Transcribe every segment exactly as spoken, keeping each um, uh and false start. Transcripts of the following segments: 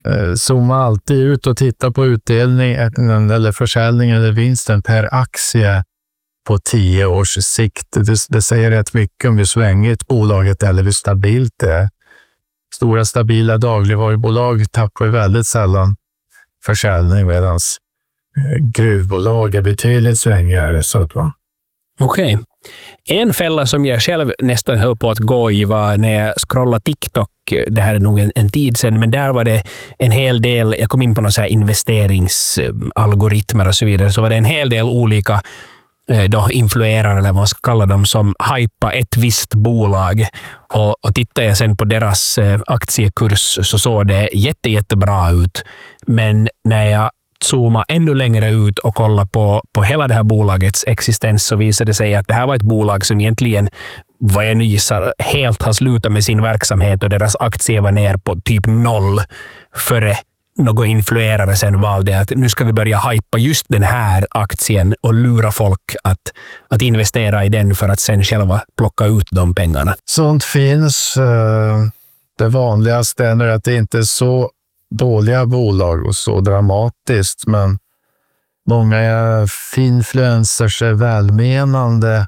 eh, zooma alltid ut och titta på utdelningen eller försäljningen eller vinsten per aktie på tio års sikt. Det, det säger rätt mycket om hur svängigt bolaget eller hur stabilt det är. Stora stabila dagligvarubolag tappar väldigt sällan försäljning, medan gruvbolag är betydligt svängigare. Så att man... Okej. Okay. En fälla som jag själv nästan höll på att gå i var när jag scrollade TikTok. Det här är nog en, en tid sedan, men där var det en hel del, jag kom in på några så här investeringsalgoritmer och så vidare, så var det en hel del olika då influerare, eller vad man ska kalla dem, som hypa ett visst bolag. Och, och tittar jag sen på deras aktiekurs så såg det jätte, jättebra ut. Men när jag zooma ännu längre ut och kolla på, på hela det här bolagets existens, så visade det sig att det här var ett bolag som egentligen, vad jag nu gissar, helt har slutat med sin verksamhet och deras aktie var ner på typ noll före någon influerare sen valde att nu ska vi börja hypa just den här aktien och lura folk att, att investera i den för att sen själva plocka ut de pengarna. Sånt finns. Det vanligaste är att det inte är så dåliga bolag och så dramatiskt, men många influencers är välmenande,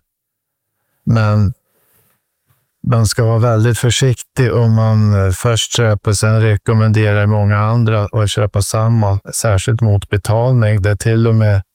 men man ska vara väldigt försiktig om man först köper, sen rekommenderar många andra att köpa samma, särskilt mot betalning. Det är till och med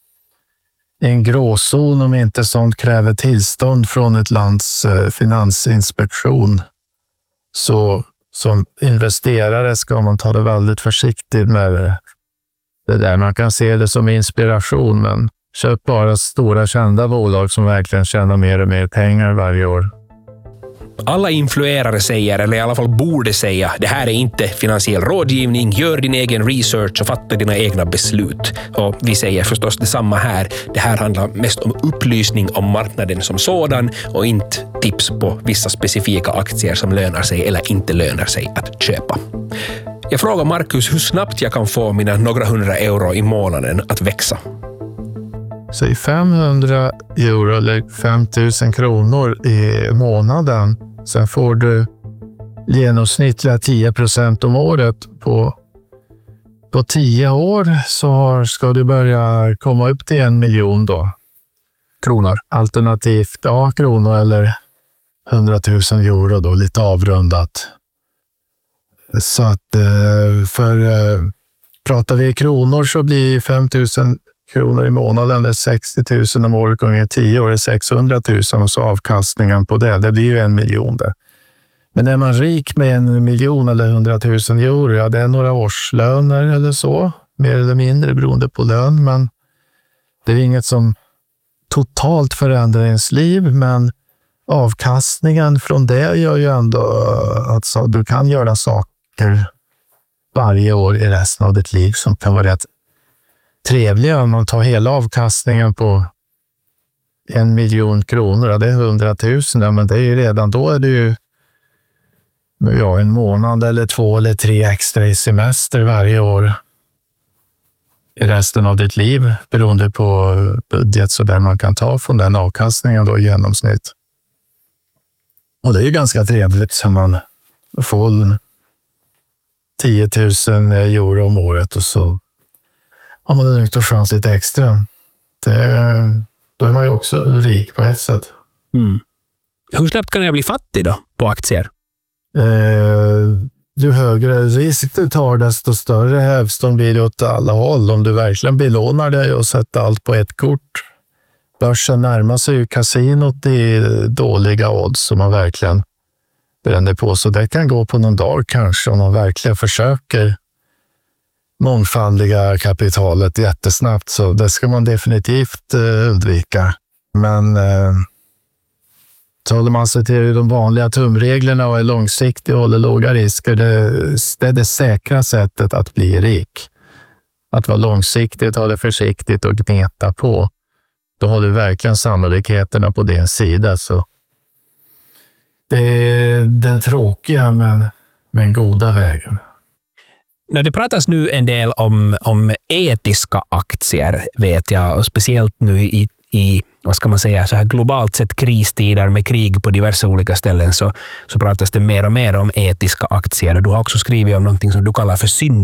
en gråzon om inte sånt kräver tillstånd från ett lands finansinspektion. Så som investerare ska man ta det väldigt försiktigt med det där. Man kan se det som inspiration, men köp bara stora kända bolag som verkligen tjänar mer och mer pengar varje år. Alla influerare säger, eller i alla fall borde säga, det här är inte finansiell rådgivning, gör din egen research och fatta dina egna beslut. Och vi säger förstås detsamma här. Det här handlar mest om upplysning om marknaden som sådan och inte tips på vissa specifika aktier som lönar sig eller inte lönar sig att köpa. Jag frågar Marcus hur snabbt jag kan få mina några hundra euro i månaden att växa. Säg femhundra euro eller fem tusen kronor i månaden. Sen får du genomsnittliga tio procent om året. På, på tio år så ska du börja komma upp till en miljon då. Kronor. Alternativt, ja, kronor eller hundratusen euro då, lite avrundat. Så att för pratar vi kronor så blir fem tusen kronor i månaden, eller sextio tusen om året gånger tio år är sexhundra tusen, och så avkastningen på det, det blir ju en miljon där. Men är man rik med en miljon eller hundratusen euro, ja, det är några årslöner eller så, mer eller mindre beroende på lön, men det är inget som totalt förändrar ens liv, men avkastningen från det gör ju ändå att så, du kan göra saker varje år i resten av ditt liv som kan vara rätt trevliga. Om man tar hela avkastningen på en miljon kronor, det är hundratusen, men det är ju redan då är det ju ja, en månad eller två eller tre extra i semester varje år i resten av ditt liv, beroende på budget, så där man kan ta från den avkastningen då i genomsnitt. Och det är ju ganska trevligt som man får tio tusen euro om året och så har man en utav chans lite extra. Det, då är man ju också rik på ett sätt. Mm. Hur snabbt kan jag bli fattig då på aktier? Eh, ju högre risk du tar, desto större hävstång blir det åt alla håll. Om du verkligen belånar dig och sätter allt på ett kort. Börsen närmar sig ju kasinot i dåliga odds som man verkligen bränner på. Så det kan gå på någon dag kanske om man verkligen försöker mångfaldiga kapitalet jättesnabbt, så det ska man definitivt eh, undvika. Men eh, så håller man sig till de vanliga tumreglerna och är långsiktig och håller låga risker, det, det är det säkra sättet att bli rik. Att vara långsiktigt, ha det försiktigt och gneta på. Då har du verkligen sannolikheterna på din sida. Så det är den tråkiga men, men goda vägen. När det pratas nu en del om, om etiska aktier, vet jag, och speciellt nu i, i vad ska man säga, så här globalt sett kristider med krig på diverse olika ställen, så, så pratas det mer och mer om etiska aktier. Du har också skrivit om någonting som du kallar för synd